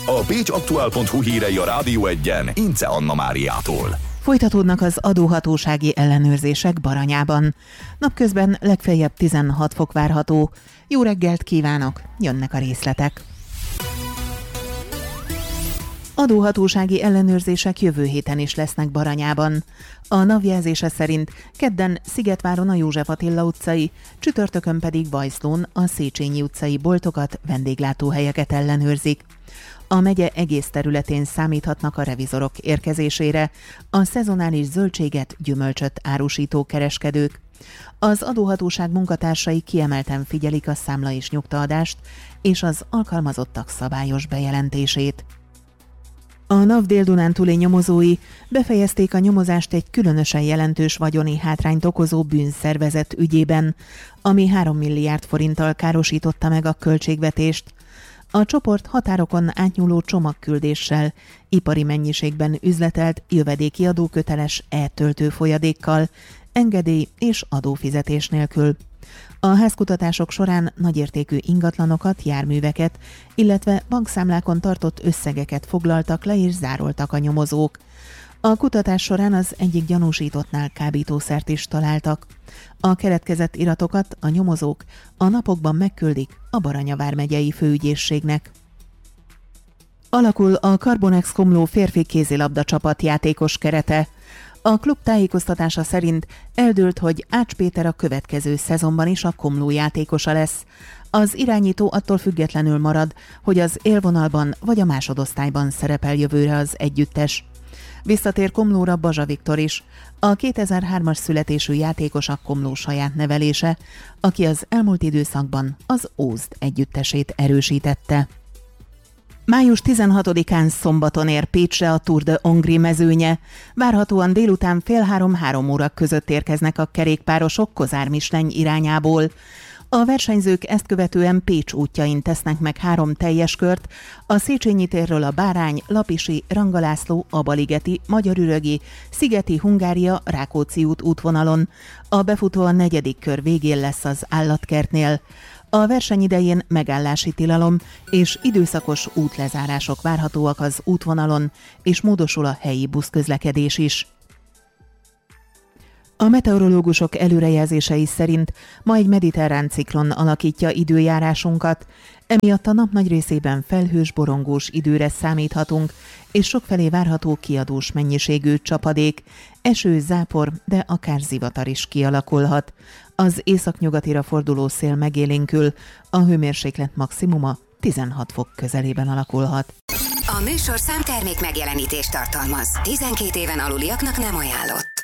A pécsaktuál.hu hírei a Rádió 1-en Ince Anna Máriától. Folytatódnak az adóhatósági ellenőrzések Baranyában. Napközben legfeljebb 16 fok várható. Jó reggelt kívánok, jönnek a részletek. Adóhatósági ellenőrzések jövő héten is lesznek Baranyában. A NAV jelzése szerint kedden Szigetváron a József Attila utcai, csütörtökön pedig Vajszlón a Széchenyi utcai boltokat, vendéglátóhelyeket ellenőrzik. A megye egész területén számíthatnak a revizorok érkezésére, a szezonális zöldséget, gyümölcsöt árusító kereskedők. Az adóhatóság munkatársai kiemelten figyelik a számla- és nyugtaadást és az alkalmazottak szabályos bejelentését. A NAV Dél-Dunántúli nyomozói befejezték a nyomozást egy különösen jelentős vagyoni hátrányt okozó bűnszervezet ügyében, ami 3 milliárd forinttal károsította meg a költségvetést. A csoport határokon átnyúló csomagküldéssel, ipari mennyiségben üzletelt jövedéki adóköteles e-töltő folyadékkal, engedély és adófizetés nélkül. A házkutatások során nagyértékű ingatlanokat, járműveket, illetve bankszámlákon tartott összegeket foglaltak le és zároltak a nyomozók. A kutatás során az egyik gyanúsítottnál kábítószert is találtak. A keretkezett iratokat a nyomozók a napokban megküldik a Baranya vármegyei főügyészségnek. Alakul a Carbonex Komló férfi kézilabda csapat játékos kerete. A klub tájékoztatása szerint eldőlt, hogy Ács Péter a következő szezonban is a Komló játékosa lesz. Az irányító attól függetlenül marad, hogy az élvonalban vagy a másodosztályban szerepel jövőre az együttes. Visszatér Komlóra Bazsa Viktor is. A 2003-as születésű játékos a Komló saját nevelése, aki az elmúlt időszakban az Ózd együttesét erősítette. Május 16-án szombaton ér Pécsre a Tour de Hongrie mezőnye. Várhatóan délután 2:30-3 óra között érkeznek a kerékpárosok Kozár-Misleny irányából. A versenyzők ezt követően Pécs útjain tesznek meg 3 teljes kört, a Széchenyi térről a Bárány, Lapisi, Rangalászló, Abaligeti, Magyarürögi, Szigeti, Hungária, Rákóczi út útvonalon. A befutó a 4. kör végén lesz az Állatkertnél. A verseny idején megállási tilalom és időszakos útlezárások várhatóak az útvonalon, és módosul a helyi buszközlekedés is. A meteorológusok előrejelzései szerint ma egy mediterrán ciklon alakítja időjárásunkat, emiatt a nap nagy részében felhős, borongós időre számíthatunk, és sokfelé várható kiadós mennyiségű csapadék, eső, zápor, de akár zivatar is kialakulhat. Az északnyugatira forduló szél megélénkül, a hőmérséklet maximuma 16 fok közelében alakulhat. A műsorszám termék megjelenítést tartalmaz. 12 éven aluliaknak nem ajánlott.